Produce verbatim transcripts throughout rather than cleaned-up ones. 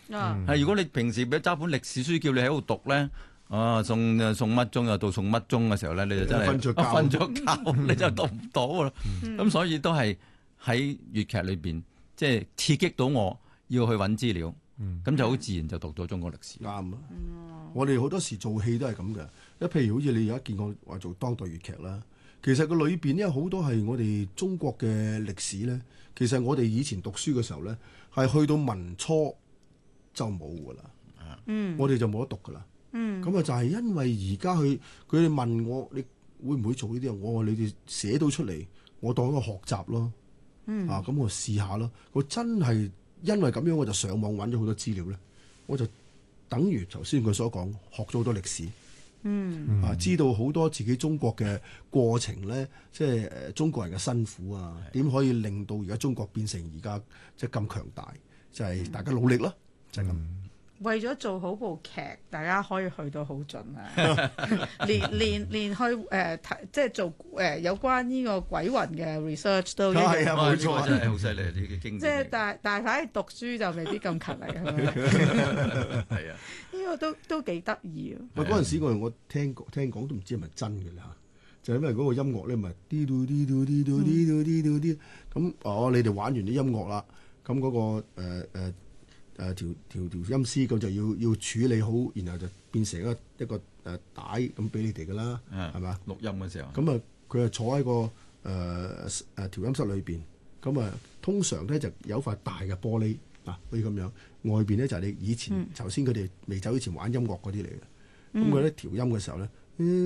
嗯、 如果你平時俾揸本歷史書叫你喺度讀咧，啊宋宋乜宗又到宋乜宗嘅時候咧，你就真係瞓咗覺， 瞓咗覺你就讀唔到啦。咁、嗯、所以都係喺粵劇裏邊，即係刺激到我要去揾資料，咁、嗯、就好自然就讀到中國歷史。 啱啊！嗯、我哋好多時做戲都係咁嘅，一譬如好似你而家見我話做當代粵劇啦，其實個裏邊咧好多係我哋中國嘅歷史咧。其實我哋以前讀書嘅時候咧，係去到民初就冇噶啦，嗯、我哋就冇得讀噶啦。咁啊、嗯、就係因為而家佢佢哋問我，你會唔會做呢啲啊？我話你哋寫到出嚟，我當一個學習咯。嗯、啊咁我試下咯。我真係因為咁樣，我就上網揾咗好多資料咧。我就等於頭先佢所講，學咗好多歷史。嗯啊，知道好多自己中國嘅過程咧，即係誒中國人嘅辛苦啊，點的可以令到而家中國變成而家即係咁強大，就係、是、大家努力咯，就係、是、咁。嗯為咗做好部劇，大家可以去到好盡啊！連連連去誒睇、呃，即係做誒、呃、有關呢個鬼魂嘅 research 都一樣。 係啊，冇錯， 真係好犀利呢啲經驗。 即係但但係反而讀書就未必咁勤力係咪？ 係啊， 呢個都都幾得意啊！ 喂，嗰陣時我我聽聽講都唔知係咪真嘅啦，就係、因為嗰個音樂咧，咪啲嘟啲嘟啲嘟啲嘟啲嘟啲咁哦，你哋玩完啲音樂啦，咁嗰、嗰個誒誒。呃呃誒、呃、條條條音絲咁就要要處理好，然後就變成一個一個誒、呃、帶咁俾你哋噶啦，係嘛？ 錄音嘅時候， 咁啊佢啊坐喺個誒誒、呃、調音室裏邊，咁啊通常咧就有塊大嘅玻璃啊，好似咁樣，外邊咧就係、是、你以前頭先佢哋未走以前玩音樂嗰啲嚟嘅，咁佢咧調音嘅時候咧，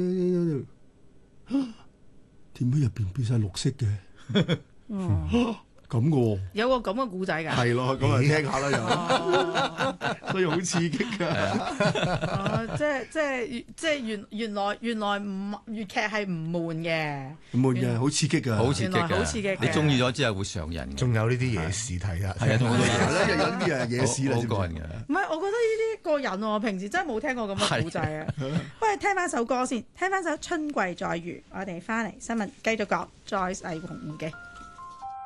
點解入邊變晒綠色嘅？嗯咁嘅喎， 有個咁嘅故仔㗎， 係咯，咁啊聽下啦又，所以好刺激㗎。 哦，即係即係即係原原來原來唔粵劇係唔悶嘅， 唔悶嘅，好刺激㗎， 好刺激㗎， 好刺激。 你中意咗之後會上癮嘅。 仲有呢啲夜市睇啊， 係啊，同好多嘢嘢咧，有啲啊夜市啦， 好過癮嘅。 唔係，我覺得呢啲個人喎，平時真係冇聽過咁嘅故仔啊。不如聽翻首歌先，聽翻首《春季再遇》，我哋翻嚟新聞繼續講，再世紅嘅。